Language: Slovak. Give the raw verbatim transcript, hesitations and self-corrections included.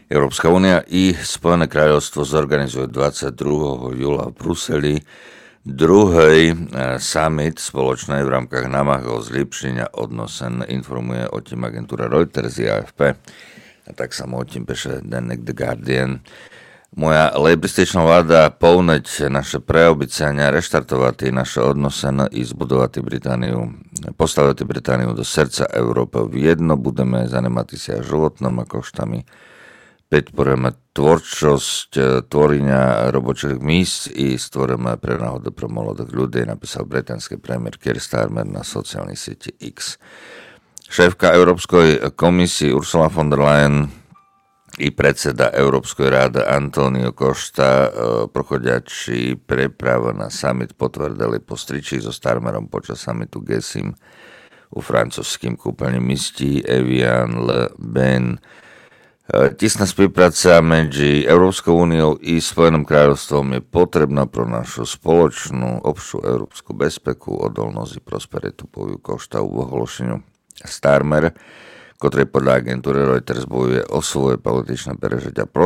Európska únia i Spojené kráľovstvo zorganizujú dvadsiateho druhého júla v Bruseli druhý summit spoločnej v rámkach námah o zlepšenia odnosen, informuje o tým agentúra Reuters i á ef pé. A tak samo o tým píše denník The Guardian. Moja lejbrističná vláda povneť naše preobicania, reštartovať naše odnosen i zbudovať Britániu, postaviti Britániu do srdca Európy. Jedno budeme zanemati sa životnými koštami, podporujeme tvorčosť tvorenia robočích míst i stvoríme pre náhodu pro mladých ľudí, napísal británsky premiér Keir Starmer na sociálnej sieti X. Šéfka Európskej komisie Ursula von der Leyen i predseda Európskej rady Antonio Costa, prochodiači prepravu na summit, potvrdili po striči so Starmerom počas summitu G sedem u francúzským kúpeľným místí Evian Le Ben. Tisná spolupráca medzi Európskou úniou i Spojeným kráľovstvom je potrebná pro našu spoločnú obšu európsku bezpeku, odolnosť i prosperitu, povie Costa v ohlášeniu. Starmer, ktorý podľa agentúry Reuters bojuje o svoje političné prežitia